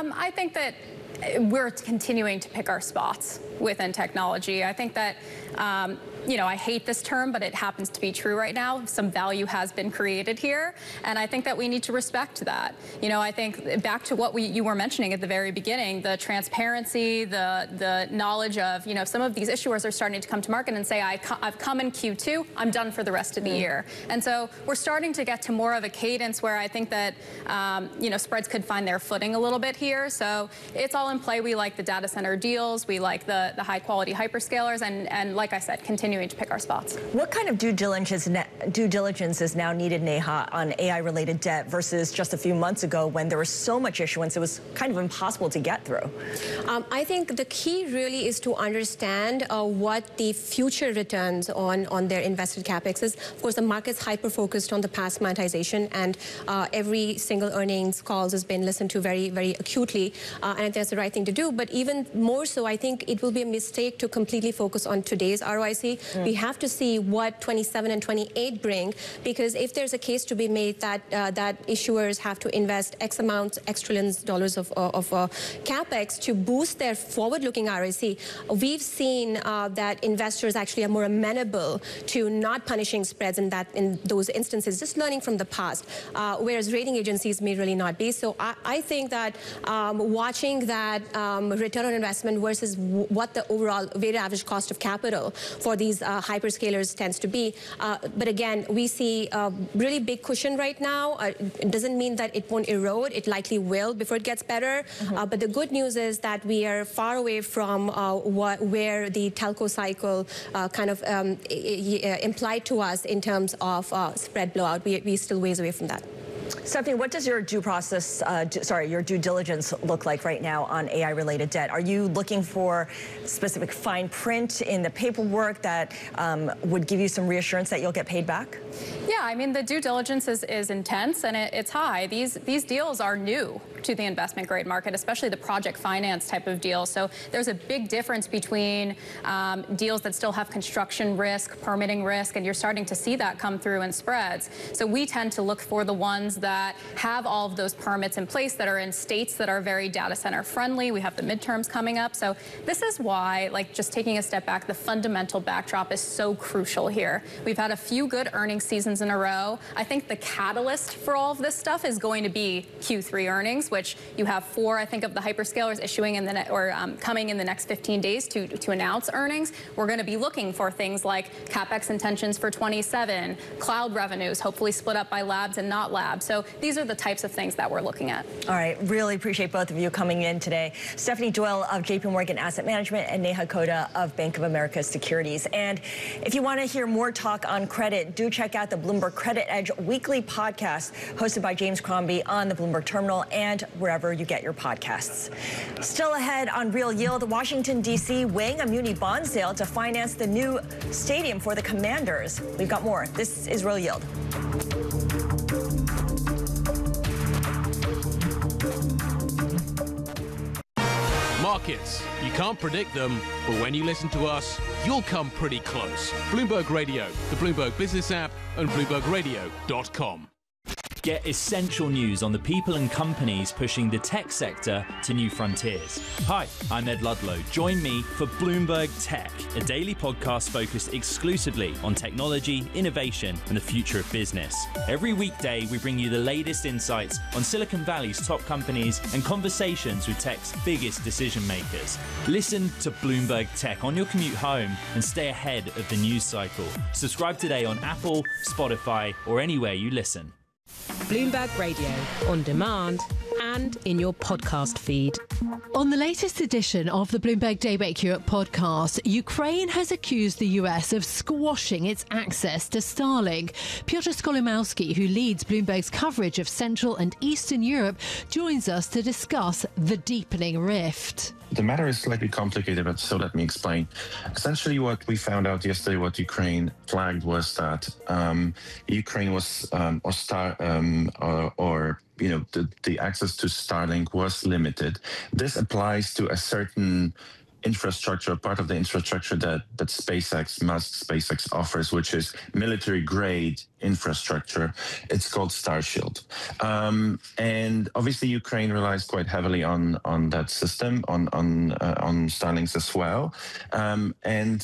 I think that we're continuing to pick our spots within technology. I think that, I hate this term, but it happens to be true right now. Some value has been created here, and I think that we need to respect that. I think back to what you were mentioning at the very beginning, the transparency, the knowledge of, some of these issuers are starting to come to market and say, I've come in Q2, I'm done for the rest of the year. And so we're starting to get to more of a cadence where I think that, spreads could find their footing a little bit here. So it's all in play. We like the data center deals. We like the high quality hyperscalers, and like I said, continuing to pick our spots. What kind of due diligence is now needed, Neha, on AI-related debt versus just a few months ago when there was so much issuance it was kind of impossible to get through? I think the key really is to understand what the future returns on their invested capex is. Of course, the market's hyper-focused on the past monetization, and every single earnings calls has been listened to very, very acutely, and that's the right thing to do. But even more so, I think it will be a mistake to completely focus on today's ROIC. We have to see what 27 and 28 bring, because if there's a case to be made that that issuers have to invest X trillions dollars of capex to boost their forward-looking ROIC, we've seen that investors actually are more amenable to not punishing spreads in those instances, just learning from the past, whereas rating agencies may really not be. So I think that watching that return on investment versus what the overall weighted average cost of capital for these hyperscalers tends to be. But again, we see a really big cushion right now. It doesn't mean that it won't erode. It likely will before it gets better. But the good news is that we are far away from where the telco cycle kind of implied to us in terms of spread blowout. We're still ways away from that. Stephanie, what does your your due diligence look like right now on AI-related debt? Are you looking for specific fine print in the paperwork that would give you some reassurance that you'll get paid back? Yeah, I mean, the due diligence is intense, and it's high. These deals are new to the investment grade market, especially the project finance type of deal. So there's a big difference between deals that still have construction risk, permitting risk, and you're starting to see that come through in spreads. So we tend to look for the ones that have all of those permits in place, that are in states that are very data center friendly. We have the midterms coming up. So this is why, just taking a step back, the fundamental backdrop is so crucial here. We've had a few good earnings seasons in a row. I think the catalyst for all of this stuff is going to be Q3 earnings, which you have 4, I think, of the hyperscalers issuing in the coming in the next 15 days to announce earnings. We're going to be looking for things like capex intentions for 27, cloud revenues, hopefully split up by labs and not labs. So these are the types of things that we're looking at. All right, really appreciate both of you coming in today. Stephanie Doyle of JP Morgan Asset Management and Neha Kota of Bank of America Securities. And if you want to hear more talk on credit, do check out the Bloomberg Credit Edge weekly podcast hosted by James Crombie on the Bloomberg Terminal and wherever you get your podcasts. Still ahead on Real Yield, Washington, D.C. weighing a muni bond sale to finance the new stadium for the Commanders. We've got more. This is Real Yield. Markets, you can't predict them, but when you listen to us, you'll come pretty close. Bloomberg Radio, the Bloomberg Business app, and BloombergRadio.com. Get essential news on the people and companies pushing the tech sector to new frontiers. Hi, I'm Ed Ludlow. Join me for Bloomberg Tech, a daily podcast focused exclusively on technology, innovation, and the future of business. Every weekday, we bring you the latest insights on Silicon Valley's top companies and conversations with tech's biggest decision makers. Listen to Bloomberg Tech on your commute home and stay ahead of the news cycle. Subscribe today on Apple, Spotify, or anywhere you listen. Bloomberg Radio, on demand and in your podcast feed. On the latest edition of the Bloomberg Daybreak Europe podcast, Ukraine has accused the US of squashing its access to Starlink. Piotr Skolomowski, who leads Bloomberg's coverage of Central and Eastern Europe, joins us to discuss the deepening rift. The matter is slightly complicated, but so let me explain. Essentially, what we found out yesterday, what Ukraine flagged, was that Ukraine was, the access to Starlink was limited. This applies to a certain infrastructure, part of the infrastructure that SpaceX offers, which is military-grade infrastructure. It's called Starshield. And obviously Ukraine relies quite heavily on that system, on Starlinks as well. And